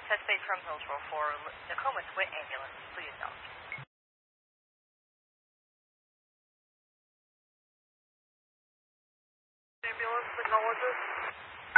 Test base from Hillsborough for Tacoma Twit ambulance. Please don't. Ambulance, Tacoma.